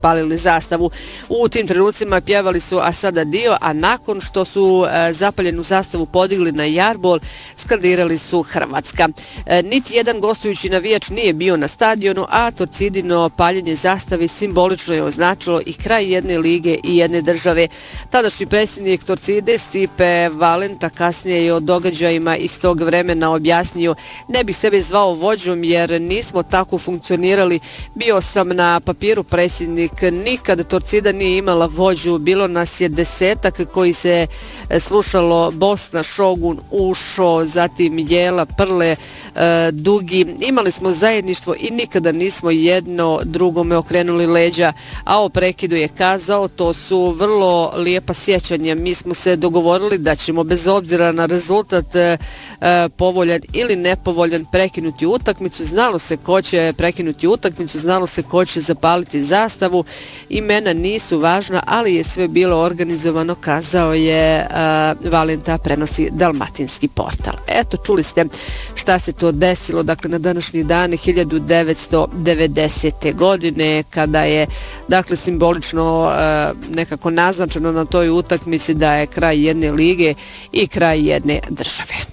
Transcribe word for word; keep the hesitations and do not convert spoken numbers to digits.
palili zastavu. U tim trenucima pjevali su A sada dio, a nakon što su e, zapaljenu zastavu podigli na jarbol, skandirali su Hrvatska. E, niti jedan gostujući navijač nije bio na stadionu, a Torcidino paljenje zastave simbolično je označilo i kraj jedne lige i jedne države. Tadašnji predsjednik Torcide Stipe Valenta kasnije je o događajima iz tog vremena objasnio: ne bih sebe zvao vođom jer nismo tako funkcionirali. Bio sam na papiru predsjednik, nikad Torcida nije imala vođu, bilo nas je desetak koji se slušalo Bosna, Šogun, Ušo, zatim Jela, Prle, Dugi. Imali smo zajedništvo i nikada nismo jedno drugome okrenuli leđa, a o prekidu je kazao: to su vrlo lijepa sjećanja. Mi smo se dogovorili da ćemo bez obzira na rezultat povoljan ili nepovoljan prekinuti utakmicu. Znalo se ko će prekinuti utakmicu, znalo se ko će zapaliti zastavu. Imena nisu važna, ali je sve bilo organizovano, kazao je uh, Valenta, prenosi Dalmatinski portal. Eto, čuli ste šta se to desilo, dakle, na današnji dan hiljadu devetsto devedesete. godine, kada je, dakle, simbolično uh, nekako naznačeno na toj utakmici da je kraj jedne lige i kraj jedne države.